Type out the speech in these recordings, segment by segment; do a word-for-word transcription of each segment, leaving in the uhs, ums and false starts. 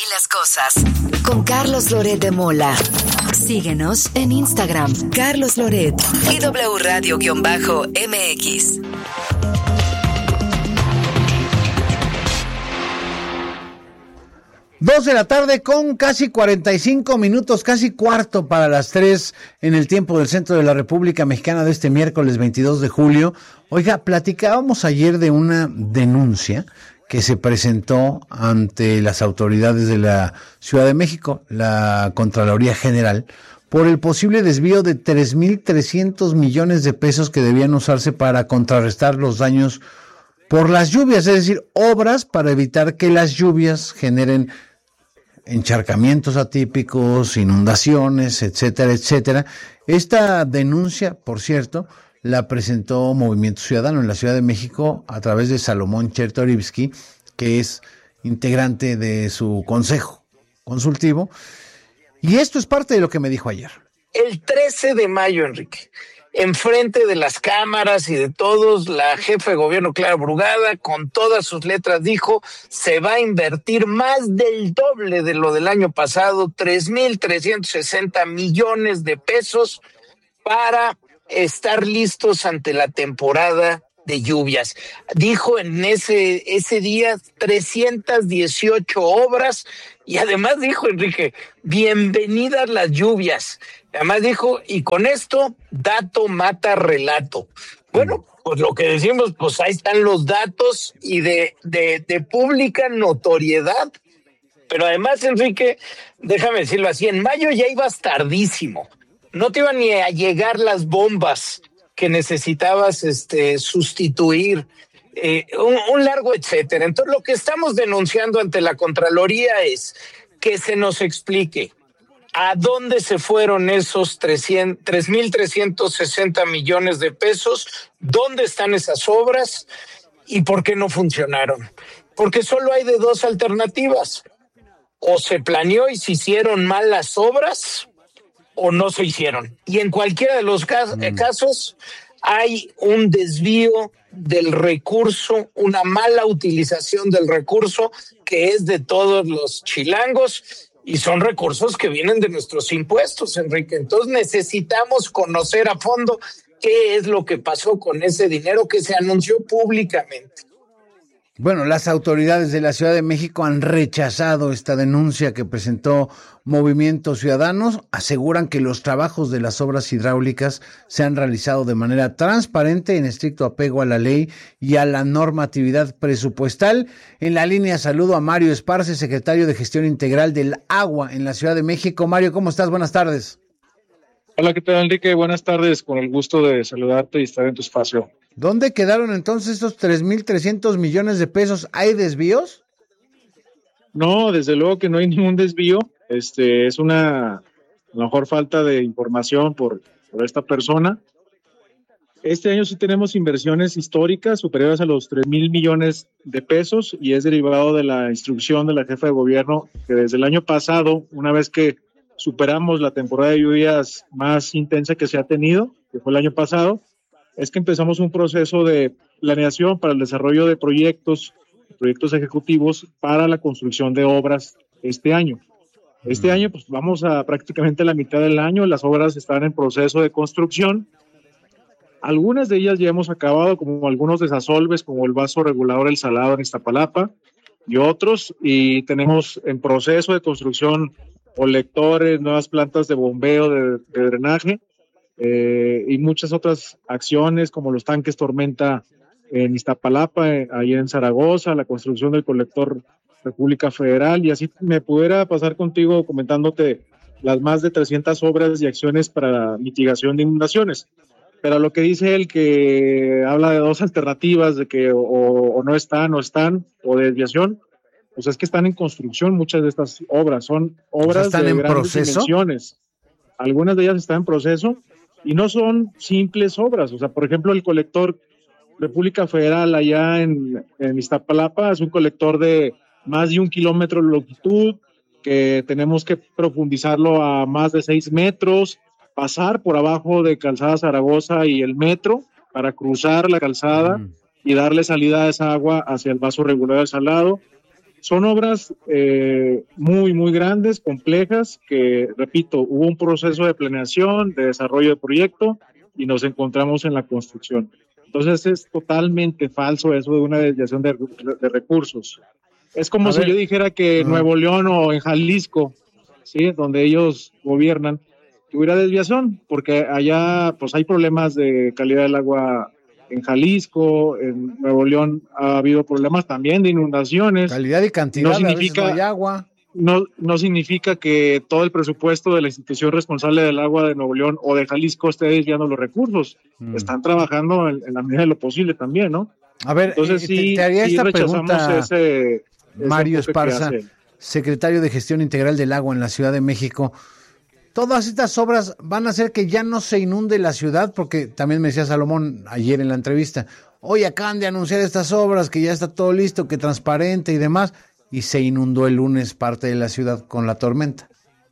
las cosas. Con Carlos Loret de Mola. Síguenos en Instagram, Carlos Loret y W Radio-M X. Dos de la tarde con casi cuarenta y cinco minutos, casi cuarto para las tres en el tiempo del centro de la República Mexicana de este miércoles veintidós de julio. Oiga, platicábamos ayer de una denuncia que se presentó ante las autoridades de la Ciudad de México, la Contraloría General, por el posible desvío de tres mil trescientos millones de pesos que debían usarse para contrarrestar los daños por las lluvias, es decir, obras para evitar que las lluvias generen encharcamientos atípicos, inundaciones, etcétera, etcétera. Esta denuncia, por cierto, la presentó Movimiento Ciudadano en la Ciudad de México a través de Salomón Chertorivsky, que es integrante de su consejo consultivo. Y esto es parte de lo que me dijo ayer. El trece de mayo, Enrique, enfrente de las cámaras y de todos, la jefa de gobierno, Clara Brugada, con todas sus letras dijo, se va a invertir más del doble de lo del año pasado, tres mil trescientos sesenta millones de pesos para estar listos ante la temporada de lluvias. Dijo en ese, ese día trescientas dieciocho obras y además dijo, Enrique, bienvenidas las lluvias. Además dijo, y con esto, dato mata relato. Bueno, pues lo que decimos, pues ahí están los datos y de, de, de pública notoriedad. Pero además, Enrique, déjame decirlo así, en mayo ya ibas tardísimo. No te iban ni a llegar las bombas que necesitabas este, sustituir, eh, un, un largo etcétera. Entonces, lo que estamos denunciando ante la Contraloría es que se nos explique ¿a dónde se fueron esos tres mil trescientos sesenta millones de pesos? ¿Dónde están esas obras? ¿Y por qué no funcionaron? Porque solo hay de dos alternativas. O se planeó y se hicieron mal las obras, o no se hicieron. Y en cualquiera de los casos, mm. casos hay un desvío del recurso, una mala utilización del recurso que es de todos los chilangos. Y son recursos que vienen de nuestros impuestos, Enrique. Entonces necesitamos conocer a fondo qué es lo que pasó con ese dinero que se anunció públicamente. Bueno, las autoridades de la Ciudad de México han rechazado esta denuncia que presentó Movimiento Ciudadanos. Aseguran que los trabajos de las obras hidráulicas se han realizado de manera transparente, en estricto apego a la ley y a la normatividad presupuestal. En la línea saludo a Mario Esparce, secretario de Gestión Integral del Agua en la Ciudad de México. Mario, ¿cómo estás? Buenas tardes. Hola, ¿qué tal, Enrique? Buenas tardes, con el gusto de saludarte y estar en tu espacio. ¿Dónde quedaron entonces estos tres mil trescientos millones de pesos? ¿Hay desvíos? No, desde luego que no hay ningún desvío. Este es una, a lo mejor, falta de información por, por esta persona. Este año sí tenemos inversiones históricas superiores a los tres mil millones de pesos y es derivado de la instrucción de la jefa de gobierno que desde el año pasado, una vez que superamos la temporada de lluvias más intensa que se ha tenido, que fue el año pasado, es que empezamos un proceso de planeación para el desarrollo de proyectos, proyectos ejecutivos para la construcción de obras este año. Este año, pues vamos a prácticamente la mitad del año, las obras están en proceso de construcción. Algunas de ellas ya hemos acabado, como algunos desasolves, como el vaso regulador El Salado en Iztapalapa y otros, y tenemos en proceso de construcción colectores, nuevas plantas de bombeo, de, de drenaje, eh, y muchas otras acciones como los tanques Tormenta en Iztapalapa, eh, ahí en Zaragoza, la construcción del colector República Federal, y así me pudiera pasar contigo comentándote las más de trescientas obras y acciones para la mitigación de inundaciones. Pero lo que dice él, que habla de dos alternativas, de que o, o no están o están, o de desviación, pues es que están en construcción muchas de estas obras, son obras ¿Están de en grandes proceso? dimensiones. Algunas de ellas están en proceso y no son simples obras. O sea, por ejemplo, el colector República Federal allá en, en Iztapalapa es un colector de más de un kilómetro de longitud, que tenemos que profundizarlo a más de seis metros, pasar por abajo de Calzada Zaragoza y el metro para cruzar la calzada mm. y darle salida a esa agua hacia el vaso regular del Salado. Son obras eh, muy, muy grandes, complejas, que, repito, hubo un proceso de planeación, de desarrollo de proyecto y nos encontramos en la construcción. Entonces es totalmente falso eso de una desviación de, de recursos. Es como A si ver. yo dijera que en Nuevo León o en Jalisco, ¿sí?, donde ellos gobiernan, que hubiera desviación, porque allá pues hay problemas de calidad del agua en Jalisco, en Nuevo León ha habido problemas también de inundaciones. Calidad y cantidad, No a veces no significa, hay agua. no, no significa que todo el presupuesto de la institución responsable del agua de Nuevo León o de Jalisco esté desviando los recursos. Mm. Están trabajando en, en la medida de lo posible también, ¿no? A ver, entonces eh, sí, te, te haría sí esta rechazamos pregunta, ese, Mario ese Esparza, secretario de Gestión Integral del Agua en la Ciudad de México. ¿Todas estas obras van a hacer que ya no se inunde la ciudad? Porque también me decía Salomón ayer en la entrevista, hoy acaban de anunciar estas obras, que ya está todo listo, que transparente y demás, y se inundó el lunes parte de la ciudad con la tormenta.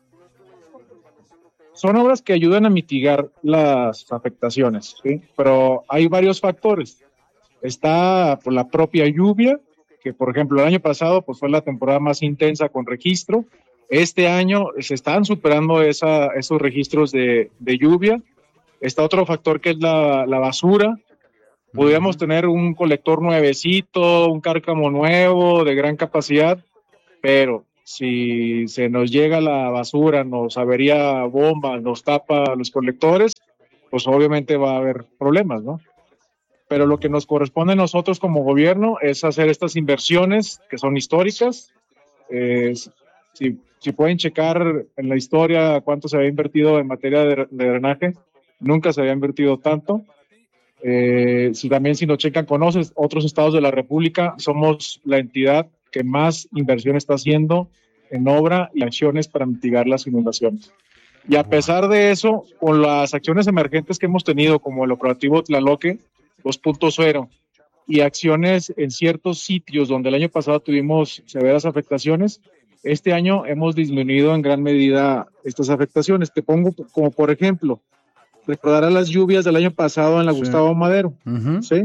Son obras que ayudan a mitigar las afectaciones, ¿sí? Pero hay varios factores. Está por la propia lluvia, que por ejemplo el año pasado pues fue la temporada más intensa con registro. Este año se están superando esa, esos registros de, de lluvia. Está otro factor que es la, la basura. Podríamos uh-huh. tener un colector nuevecito, un cárcamo nuevo de gran capacidad, pero si se nos llega la basura, nos avería bombas, nos tapa los colectores, pues obviamente va a haber problemas, ¿no? Pero lo que nos corresponde a nosotros como gobierno es hacer estas inversiones que son históricas. Eh, si, si pueden checar en la historia cuánto se había invertido en materia de, de drenaje, nunca se había invertido tanto. Eh, si también si nos checan con otros estados de la República, somos la entidad que más inversión está haciendo en obra y acciones para mitigar las inundaciones. Y a pesar de eso, con las acciones emergentes que hemos tenido, como el operativo Tlaloque dos punto cero, y acciones en ciertos sitios donde el año pasado tuvimos severas afectaciones, este año hemos disminuido en gran medida estas afectaciones. Te pongo como por ejemplo, recordarás las lluvias del año pasado en la sí. Gustavo Madero, uh-huh. ¿sí?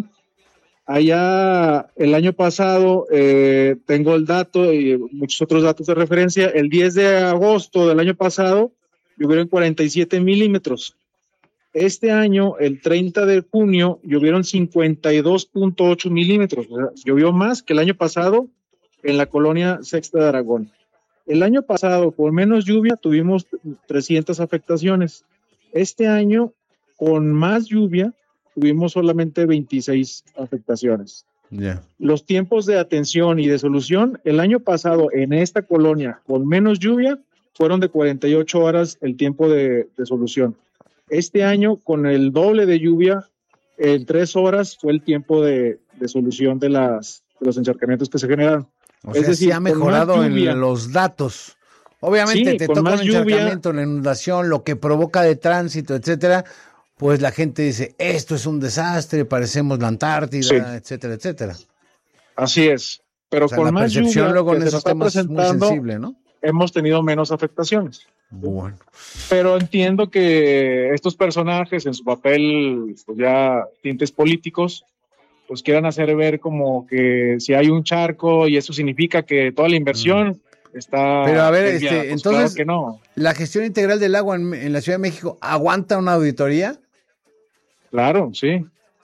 Allá el año pasado, eh, tengo el dato y muchos otros datos de referencia, el diez de agosto del año pasado llovieron cuarenta y siete milímetros. Este año, el treinta de junio, llovieron cincuenta y dos punto ocho milímetros. O sea, llovió más que el año pasado en la colonia Sexta de Aragón. El año pasado, con menos lluvia, tuvimos trescientas afectaciones. Este año, con más lluvia, tuvimos solamente veintiséis afectaciones. Yeah. Los tiempos de atención y de solución, el año pasado, en esta colonia, con menos lluvia, fueron de cuarenta y ocho horas el tiempo de, de solución. Este año, con el doble de lluvia, en tres horas fue el tiempo de, de solución de, las, de los encharcamientos que se generaron. O sea, es decir, sí ha mejorado lluvia, en los datos. Obviamente sí, te toca un encharcamiento, lluvia, la inundación, lo que provoca de tránsito, etcétera. Pues la gente dice, esto es un desastre, parecemos la Antártida, sí. etcétera, etcétera. Así es. Pero o sea, con más lluvia luego en que esos se temas está presentando, muy sensible, ¿no? Hemos tenido menos afectaciones. Bueno. Pero entiendo que estos personajes en su papel, pues ya tintes políticos, pues quieran hacer ver como que si hay un charco y eso significa que toda la inversión mm. está... Pero a ver, desviada. este, Pues entonces, claro que no. ¿La gestión integral del agua en, en la Ciudad de México aguanta una auditoría? Claro, sí.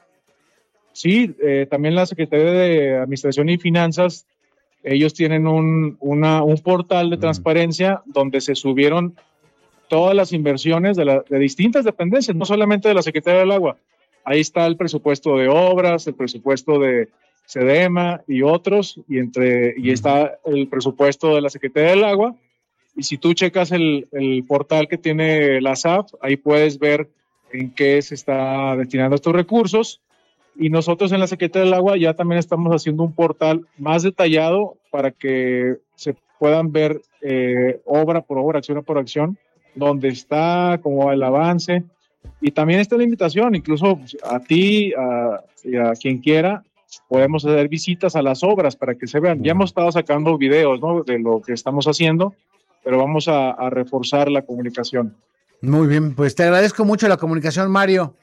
Sí, eh, también la Secretaría de Administración y Finanzas, ellos tienen un, una, un portal de transparencia mm. donde se subieron todas las inversiones de, la, de distintas dependencias, no solamente de la Secretaría del Agua. Ahí está el presupuesto de obras, el presupuesto de SEDEMA y otros, y, entre, y está el presupuesto de la Secretaría del Agua. Y si tú checas el, el portal que tiene la S A F, ahí puedes ver en qué se está destinando estos recursos. Y nosotros en la Secretaría del Agua ya también estamos haciendo un portal más detallado para que se puedan ver eh, obra por obra, acción por acción, donde está como el avance. Y también está la invitación, incluso a ti a, y a quien quiera, podemos hacer visitas a las obras para que se vean. Ya hemos estado sacando videos, ¿no?, de lo que estamos haciendo, pero vamos a, a reforzar la comunicación. Muy bien, pues te agradezco mucho la comunicación, Mario.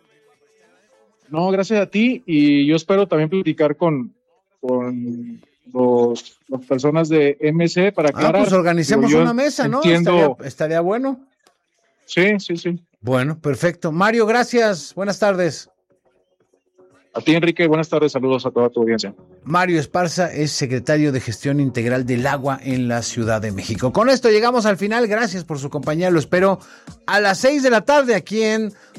No, gracias a ti, y yo espero también platicar con, con los, las personas de M C para aclarar. Ah, pues organicemos Digo, una mesa, ¿no? entiendo... Estaría, estaría bueno. Sí, sí, sí. Bueno, perfecto. Mario, gracias. Buenas tardes. A ti, Enrique, buenas tardes, saludos a toda tu audiencia. Mario Esparza es secretario de Gestión Integral del Agua en la Ciudad de México. Con esto llegamos al final, gracias por su compañía, lo espero a las seis de la tarde aquí en